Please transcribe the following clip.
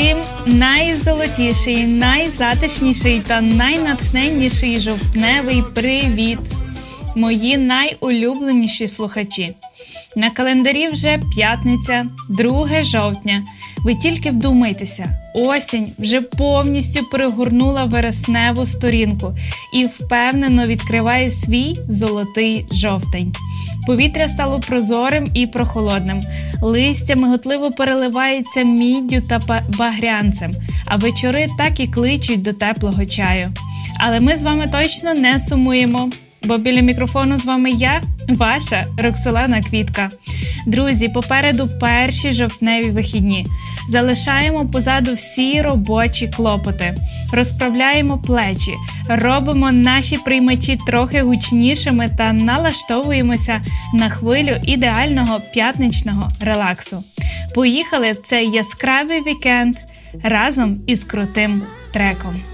всім найзолотіший, найзатишніший та найнатхненніший жовтневий привіт! Мої найулюбленіші слухачі. На календарі вже п'ятниця, 2 жовтня. Ви тільки вдумайтеся, осінь вже повністю перегорнула вересневу сторінку і впевнено відкриває свій золотий жовтень. Повітря стало прозорим і прохолодним, листя миготливо переливається міддю та багрянцем, а вечори так і кличуть до теплого чаю. Але ми з вами точно не сумуємо, бо біля мікрофону з вами я, ваша Роксолана Квітка. Друзі, попереду перші жовтневі вихідні. Залишаємо позаду всі робочі клопоти, розправляємо плечі, робимо наші приймачі трохи гучнішими та налаштовуємося на хвилю ідеального п'ятничного релаксу. Поїхали в цей яскравий вікенд разом із крутим треком.